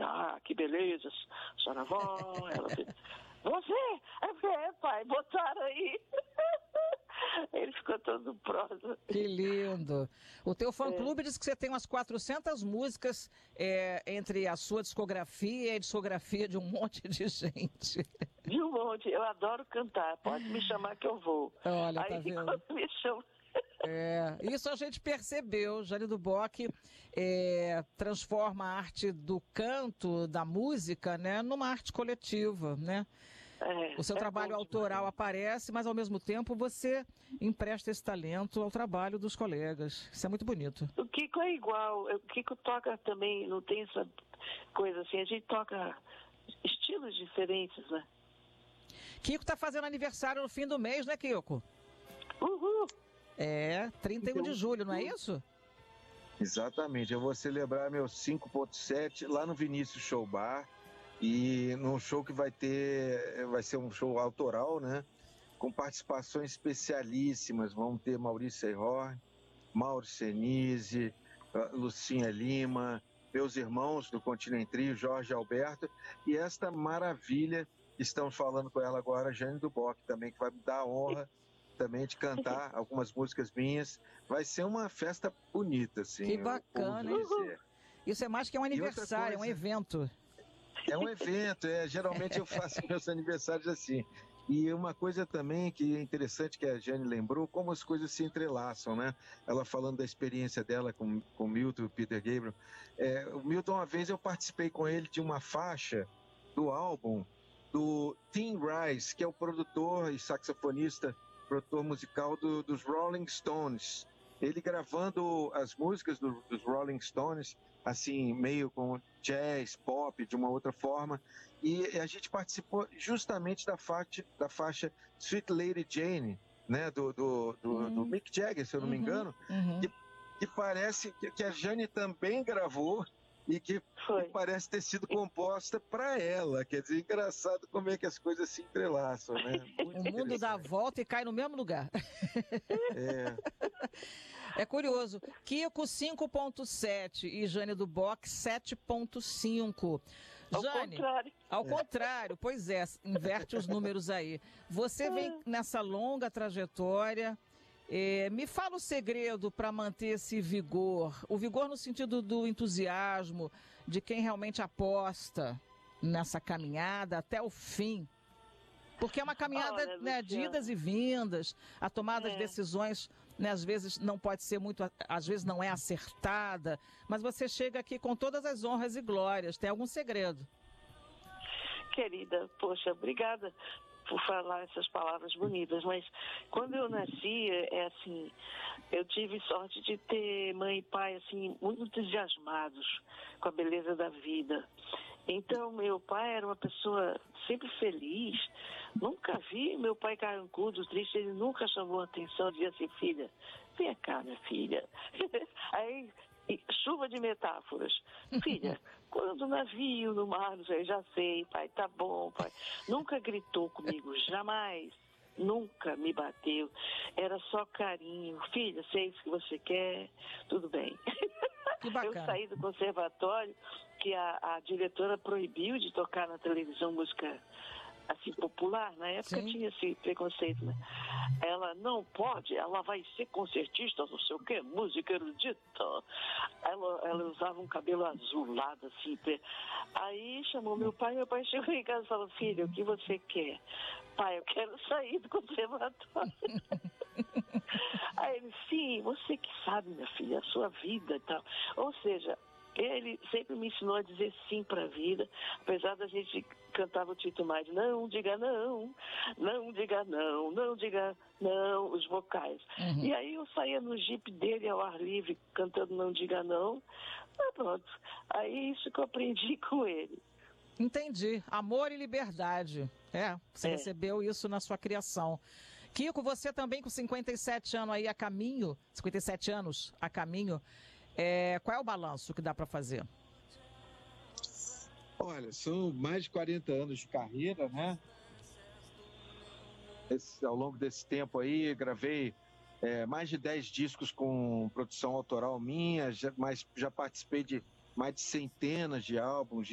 que beleza, saravó. Ela fez, você? Eu falei, pai, botaram aí. Ele ficou todo prosa. Que lindo. O teu fã-clube diz que você tem umas 400 músicas entre a sua discografia e a discografia de um monte de gente. De um monte. Eu adoro cantar. Pode me chamar que eu vou. Olha, aí, tá vendo? quando me chama... Isso a gente percebeu. Jane do Bock transforma a arte do canto, da música, né, numa arte coletiva, né? O seu trabalho autoral aparece, mas ao mesmo tempo você empresta esse talento ao trabalho dos colegas. Isso é muito bonito. O Kiko é igual. O Kiko toca também, não tem essa coisa assim. A gente toca estilos diferentes, né? Kiko tá fazendo aniversário no fim do mês, né, Kiko? Uhul! 31 de julho, não é isso? Exatamente. Eu vou celebrar meu 5.7 lá no Vinícius Show Bar. E num show que vai ser um show autoral, né? Com participações especialíssimas. Vamos ter Maurício Seihorn, Mauro Senise, Lucinha Lima, meus irmãos do Continente Trio, Jorge Alberto, e esta maravilha, estamos falando com ela agora, Jane do Bock, também, que vai me dar a honra também de cantar algumas músicas minhas. Vai ser uma festa bonita, assim. Que bacana, hein? Isso é mais que um aniversário, é um evento. É um evento, geralmente eu faço meus aniversários assim. E uma coisa também que é interessante que a Jane lembrou, como as coisas se entrelaçam, né? Ela falando da experiência dela com o Milton e o Peter Gabriel. O Milton, uma vez eu participei com ele de uma faixa do álbum do Tim Rice, que é o produtor e saxofonista, produtor musical dos Rolling Stones. Ele gravando as músicas dos Rolling Stones, assim, meio com jazz, pop, de uma outra forma. E a gente participou justamente da faixa Sweet Lady Jane, né, do Mick Jagger, se eu não me engano, que parece que a Jane também gravou e que parece ter sido composta para ela. Quer dizer, engraçado como é que as coisas se entrelaçam, né? O mundo dá a volta e cai no mesmo lugar. É curioso. Kiko 5.7 e Jane do Bock 7.5. Jane, ao contrário, pois é, inverte os números aí. Você vem nessa longa trajetória. Me fala o segredo para manter esse vigor. O vigor no sentido do entusiasmo, de quem realmente aposta nessa caminhada até o fim. Porque é uma caminhada, né, de idas e vindas, a tomada de decisões, né, às vezes não pode ser muito, às vezes não é acertada, mas você chega aqui com todas as honras e glórias. Tem algum segredo? Querida, poxa, obrigada por falar essas palavras bonitas, mas quando eu nasci, assim, eu tive sorte de ter mãe e pai, assim, muito entusiasmados com a beleza da vida. Então, meu pai era uma pessoa sempre feliz, nunca vi meu pai carrancudo, triste, ele nunca chamou a atenção, dizia assim, filha, vem cá, minha filha. Aí, chuva de metáforas. Filha, quando navio no mar, já sei, pai, tá bom, pai. Nunca gritou comigo, jamais. Nunca me bateu. Era só carinho. Filha, sei isso que você quer, tudo bem. Que bacana. Eu saí do conservatório, que a diretora proibiu de tocar na televisão música assim, popular, na época tinha esse preconceito, né? Ela não pode, ela vai ser concertista, não sei o quê, música erudita. Ela usava um cabelo azulado, assim. Aí chamou meu pai chegou em casa e falou, filha, o que você quer? Pai, eu quero sair do conservatório. Aí ele, sim, você que sabe, minha filha, a sua vida e tal. Ou seja, ele sempre me ensinou a dizer sim para a vida, apesar da gente cantava o Tito mais, não diga não, não diga não, não diga não, os vocais. E aí eu saía no jipe dele ao ar livre, cantando não diga não, pronto. Aí isso que eu aprendi com ele. Entendi. Amor e liberdade. Você recebeu isso na sua criação. Kiko, você também com 57 anos aí a caminho, 57 anos a caminho, qual é o balanço que dá para fazer? Olha, são mais de 40 anos de carreira, né? Ao longo desse tempo aí, gravei mais de 10 discos com produção autoral minha, mas já participei de mais de centenas de álbuns,